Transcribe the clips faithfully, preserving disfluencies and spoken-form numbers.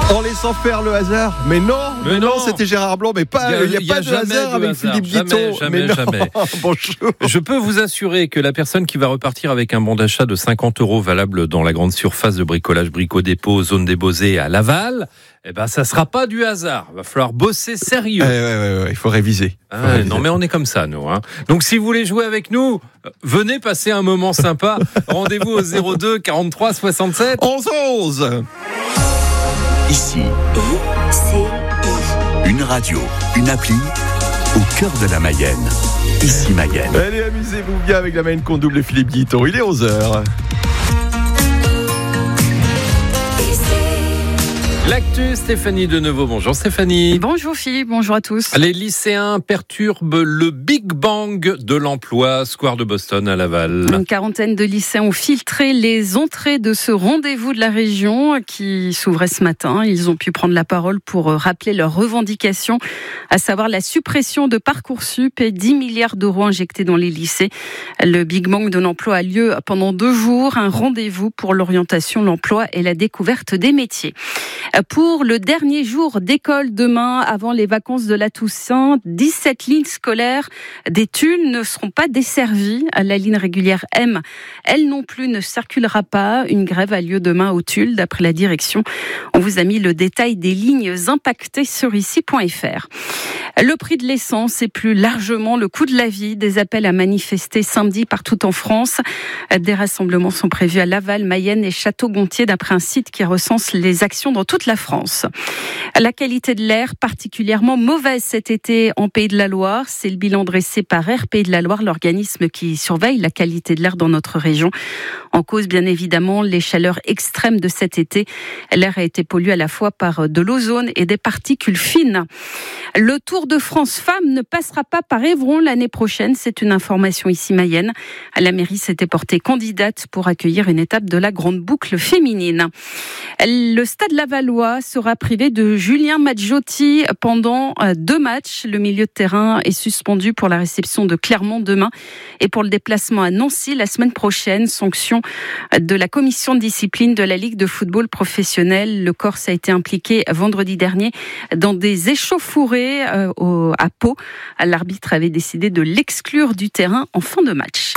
En laissant faire le hasard. Mais non, mais non, non. c'était Gérard Blanc, mais pas, il n'y a, y a pas de hasard avec hasard. Philippe Jamais, Guiton. jamais, mais non. jamais. Bonjour. Je peux vous assurer que la personne qui va repartir avec un bon d'achat de cinquante euros valable dans la grande surface de bricolage Brico Dépôt, zone des Beaux-Arts à Laval, eh ben, ça sera pas du hasard. Il va falloir bosser sérieux. Eh, ouais, ouais, ouais, il faut réviser. Ah, faut réviser. Non, mais on est comme ça, nous. Hein. Donc, si vous voulez jouer avec nous, venez passer un moment sympa. Rendez-vous au zéro deux quarante-trois soixante-sept onze onze. Ici, I C I. une radio, une appli au cœur de la Mayenne. Ici Mayenne. Allez, amusez-vous bien avec la Mayenne qu'on double et Philippe Guiton. Il est onze heures. L'actu, Stéphanie de Neveu. Bonjour Stéphanie. Bonjour Philippe, bonjour à tous. Les lycéens perturbent le Big Bang de l'emploi, Square de Boston à Laval. Une quarantaine de lycéens ont filtré les entrées de ce rendez-vous de la région qui s'ouvrait ce matin. Ils ont pu prendre la parole pour rappeler leurs revendications, à savoir la suppression de Parcoursup et dix milliards d'euros injectés dans les lycées. Le Big Bang de l'emploi a lieu pendant deux jours, un rendez-vous pour l'orientation, l'emploi et la découverte des métiers. Pour le dernier jour d'école demain, avant les vacances de la Toussaint, dix-sept lignes scolaires des Tuiles ne seront pas desservies. La ligne régulière M, elle non plus, ne circulera pas. Une grève a lieu demain aux Tuiles, d'après la direction. On vous a mis le détail des lignes impactées sur ici point f r. Le prix de l'essence et plus largement le coût de la vie. Des appels à manifester samedi partout en France. Des rassemblements sont prévus à Laval, Mayenne et Château-Gontier, d'après un site qui recense les actions dans toute la France. La qualité de l'air particulièrement mauvaise cet été en Pays de la Loire. C'est le bilan dressé par Air Pays de la Loire, l'organisme qui surveille la qualité de l'air dans notre région. En cause, bien évidemment, les chaleurs extrêmes de cet été. L'air a été pollué à la fois par de l'ozone et des particules fines. Le Tour de France Femmes ne passera pas par Évron l'année prochaine. C'est une information ici Mayenne. La mairie s'était portée candidate pour accueillir une étape de la grande boucle féminine. Le Stade Lavallois sera privé de Julien Maggiotti pendant deux matchs. Le milieu de terrain est suspendu pour la réception de Clermont demain et pour le déplacement à Nancy la semaine prochaine. Sanction de la commission de discipline de la Ligue de football professionnel. Le Corse a été impliqué vendredi dernier dans des échauffourées à Pau. L'arbitre avait décidé de l'exclure du terrain en fin de match.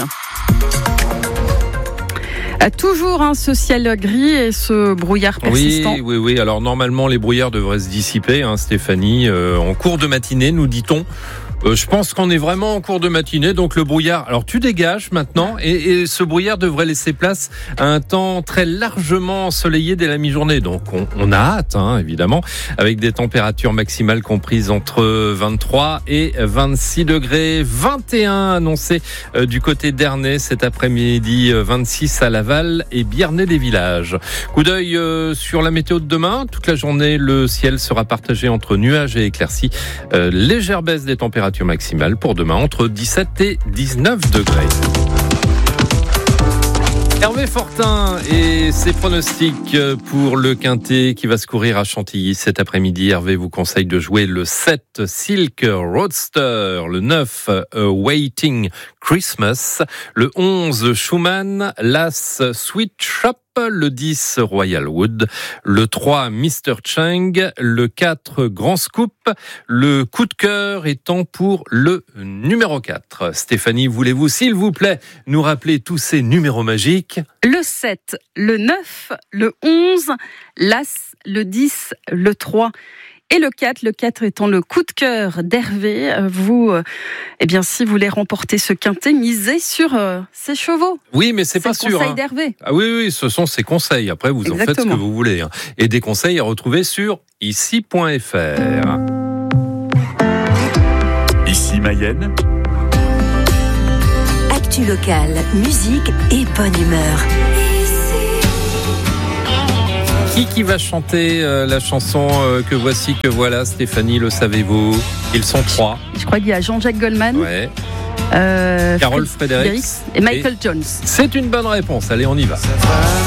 Toujours un social gris et ce brouillard persistant. Oui, oui, oui. Alors normalement, les brouillards devraient se dissiper, hein, Stéphanie. Euh, en cours de matinée, nous dit-on. Euh, je pense qu'on est vraiment en cours de matinée, donc le brouillard. Alors tu dégages maintenant, et, et ce brouillard devrait laisser place à un temps très largement ensoleillé dès la mi-journée. Donc on, on a hâte, hein, évidemment, avec des températures maximales comprises entre vingt-trois et vingt-six degrés, vingt et un annoncés euh, du côté d'Ernée cet après-midi, euh, vingt-six à Laval et Biarnay-les-Villages. Coup d'œil euh, sur la météo de demain. Toute la journée, le ciel sera partagé entre nuages et éclaircies. Euh, légère baisse des températures maximale pour demain entre dix-sept et dix-neuf degrés. Hervé Fortin et ses pronostics pour le Quintet qui va se courir à Chantilly cet après-midi. Hervé vous conseille de jouer le sept Silk Roadster, le neuf Waiting Christmas, le onze Schumann, l'as Sweet Shop, le dix Royal Wood, le trois Mister Chang, le quatre Grand Scoop, le coup de cœur étant pour le numéro quatre. Stéphanie, voulez-vous s'il vous plaît nous rappeler tous ces numéros magiques ? Le sept, le neuf, le onze, l'as, le dix, le trois et le quatre, le quatre étant le coup de cœur d'Hervé. Vous, euh, eh bien, si vous voulez remporter ce quintet, misez sur euh, ces chevaux. Oui, mais c'est, c'est pas sûr. C'est le conseil hein. d'Hervé. Ah oui, oui, ce sont ses conseils. Après, vous Exactement. En faites ce que vous voulez. Hein. Et des conseils à retrouver sur ici point f r. Ici Mayenne. Actu locale, musique et bonne humeur. Qui qui va chanter euh, la chanson euh, que voici, que voilà, Stéphanie, le savez-vous ? Ils sont trois. Je crois qu'il y a Jean-Jacques Goldman, ouais. euh, Carole Frédéric et Michael et Jones. C'est une bonne réponse. Allez, on y va.